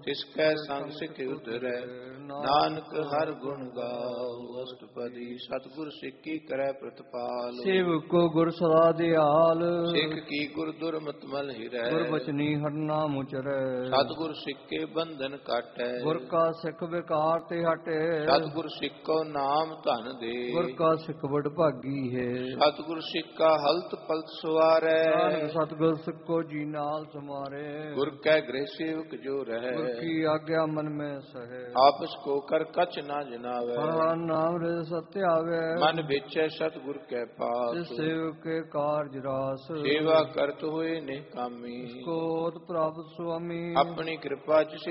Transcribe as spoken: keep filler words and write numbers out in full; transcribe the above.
ਤਿਸਕੈ ਸੰਗ ਸਿੱਖਿ ਉਧਰੈ ਨਾਨਕ ਹਰ ਗੁਣ ਗਾਓ। ਅਸ਼ਟਪਦੀ ਸਤਿਗੁਰ ਸਿੱਖੀ ਕਰੈ ਪ੍ਰਤਪਾਲ ਸੇਵਕ ਕੋ ਗੁਰ ਸਦਾ ਦਿਆਲ ਸਿੱਖ ਕੀ ਗੁਰ ਦੁਰਮਤਿ ਮਲ ਹਿਰੈ ਗੁਰ ਬਚਨੀ ਹਰ ਨਾਮ ਉਚਰੈ ਸਤਿਗੁਰ ਸਿੱਖੇ ਬੰਧਨ ਕਾਟੈ ਗੁਰ ਕਾ ਸਿੱਖ ਵਿਕਾਰ ਤੇ ਹਟੇ ਸਤਿਗੁਰ ਸਿੱਖੋ ਨਾਮ ਧਨ ਦੇ ਗੁਰ ਕਾ ਸਿੱਖ ਬੜ ਭਾਗੀ ਹੈ ਸਤਿਗੁਰ ਸਿੱਖਾ ਹਲਤ ਪਲਤ ਸਵਾਰੈ ਨਾਨਕ ਸਤਿਗੁਰ ਸਿੱਖੋ ਜੀ ਨਾਲ ਸਮਾਰੇ ਗੁਰ ਕੈ ਗ੍ਰਹਿ ਸੇਵਕ ਜੋ ਰਹੈ ਗੁਰ ਕੀ ਆਗਿਆ ਮਨ ਮੈਂ ਸਹੈ ਆਪਸ ਕੋ ਕਰ ਕਛ ਨਾ ਜਨਾਵੈ ਹਰ ਹਰ ਨਾਮ ਰੇ ਸਤਿ ਆਵੇ ਮਨ ਵਿਚੈ ਸਤਿਗੁਰ ਕੈ ਪਾਸ ਸੇਵਕ ਕੇ ਕਾਰਜ ਰਾਸ ਸੇਵਾ ਕਰਤ ਹੋਏ ਨਿਕਾਮੀ ਕੋਟ ਪ੍ਰਾਪਤ ਸੁਆਮੀ ਆਪਣੀ ਕਿਰਪਾ ਚ